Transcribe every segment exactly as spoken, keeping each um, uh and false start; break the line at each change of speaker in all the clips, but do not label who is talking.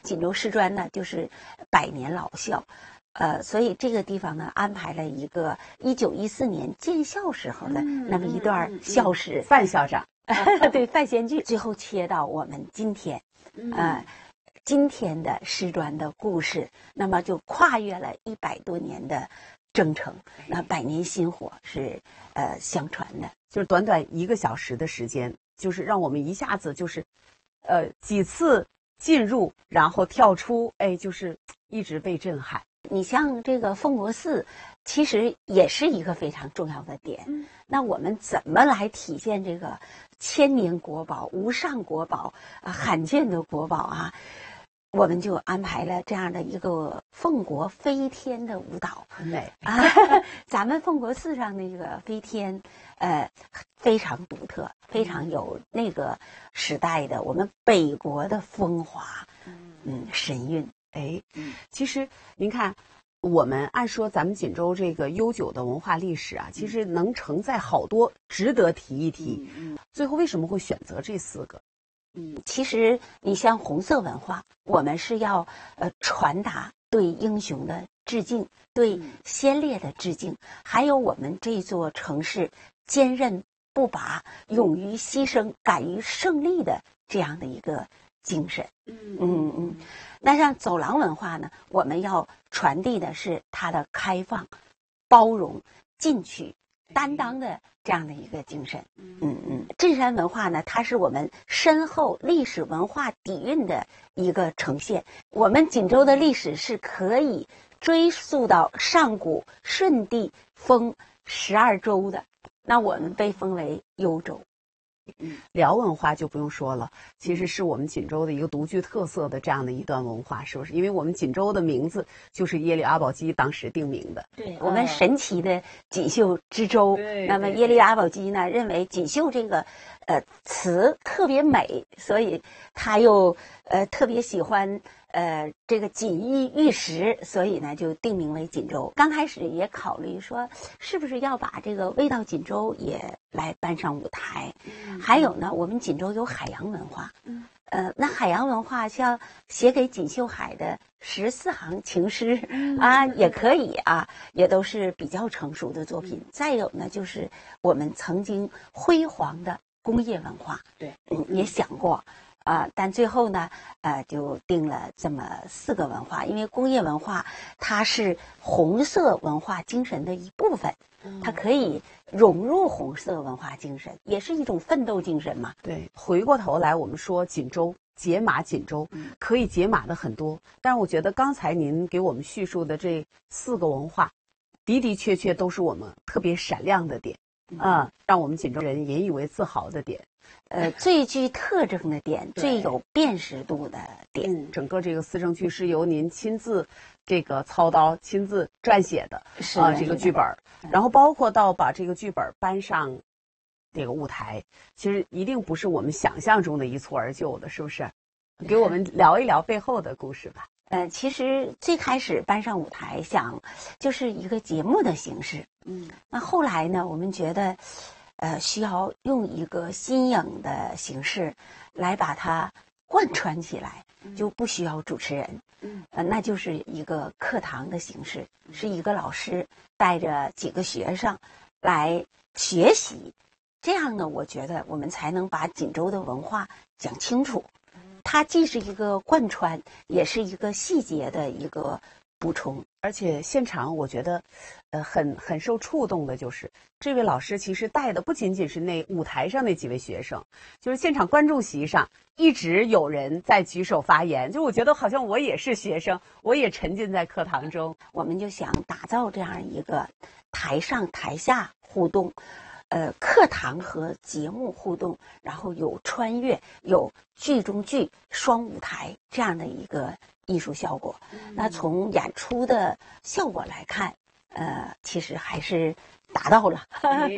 锦州师专呢就是百年老校。呃，所以这个地方呢，安排了一个一九一四年建校时候的那么一段校史。
嗯嗯嗯、范校长，
对，范先剧，最后切到我们今天，呃，今天的师专的故事，那么就跨越了一百多年的征程，那百年薪火是呃相传的。
就是短短一个小时的时间，就是让我们一下子就是，呃，几次进入，然后跳出，哎，就是一直被震撼。
你像这个奉国寺，其实也是一个非常重要的点。嗯、那我们怎么来体现这个千年国宝、无上国宝啊、罕见的国宝啊？我们就安排了这样的一个奉国飞天的舞蹈。
美
啊！咱们奉国寺上那个飞天，呃，非常独特，非常有那个时代的我们北国的风华，嗯，神韵。
哎，其实您看，我们按说咱们锦州这个悠久的文化历史啊，其实能承载好多值得提一提。嗯，最后为什么会选择这四个？
嗯，其实你像红色文化，我们是要呃传达对英雄的致敬，对先烈的致敬，还有我们这座城市坚韧不拔、勇于牺牲、敢于胜利的这样的一个精神。嗯嗯嗯。那像走廊文化呢，我们要传递的是它的开放、包容、进取、担当的这样的一个精神。嗯嗯，镇山文化呢，它是我们深厚历史文化底蕴的一个呈现。我们锦州的历史是可以追溯到上古舜帝封十二州的，那我们被封为幽州。
嗯，辽文化就不用说了，其实是我们锦州的一个独具特色的这样的一段文化，是不是？因为我们锦州的名字就是耶律阿保机当时定名的。
对，我们神奇的锦绣之州。那么耶律阿保机呢，认为锦绣这个呃词特别美，所以他又呃特别喜欢呃这个锦衣玉食，所以呢就定名为锦州。刚开始也考虑说，是不是要把这个味道锦州也来搬上舞台。嗯、还有呢，我们锦州有海洋文化。嗯，呃，那海洋文化像写给锦绣海的十四行情诗、嗯、啊，也可以啊，也都是比较成熟的作品。再有呢，就是我们曾经辉煌的工业文化。
对，
嗯，也想过。啊、呃，但最后呢，呃，就定了这么四个文化，因为工业文化它是红色文化精神的一部分，它可以融入红色文化精神，也是一种奋斗精神嘛。
对，回过头来我们说锦州解码锦州，可以解码的很多，但是我觉得刚才您给我们叙述的这四个文化，的的确确都是我们特别闪亮的点，啊、嗯，让我们锦州人引以为自豪的点。
呃，最具特征的点，最有辨识度的点。
嗯，整个这个四声剧是由您亲自这个操刀、亲自撰写的啊、呃，这个剧本，然后包括到把这个剧本搬上这个舞台，其实一定不是我们想象中的一蹴而就的，是不是？给我们聊一聊背后的故事吧。
呃，其实最开始搬上舞台，想就是一个节目的形式。嗯，那后来呢，我们觉得。呃，需要用一个新颖的形式来把它贯穿起来，就不需要主持人，嗯，呃，那就是一个课堂的形式，是一个老师带着几个学生来学习，这样呢，我觉得我们才能把锦州的文化讲清楚。它既是一个贯穿，也是一个细节的一个补充。
而且现场我觉得，呃，很很受触动的就是这位老师其实带的不仅仅是那舞台上那几位学生，就是现场观众席上一直有人在举手发言，就我觉得好像我也是学生，我也沉浸在课堂中。
我们就想打造这样一个台上台下互动，呃，课堂和节目互动，然后有穿越，有剧中剧双舞台这样的一个艺术效果。嗯、那从演出的效果来看，呃，其实还是达到了，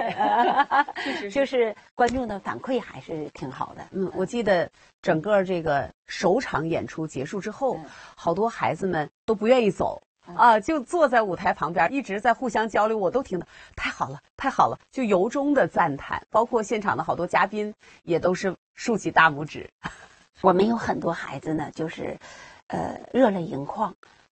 就是观众的反馈还是挺好的。
嗯，我记得整个这个首场演出结束之后，嗯、好多孩子们都不愿意走。啊，就坐在舞台旁边，一直在互相交流，我都听到太好了，太好了，就由衷的赞叹。包括现场的好多嘉宾也都是竖起大拇指。
我们有很多孩子呢，就是呃热泪盈眶。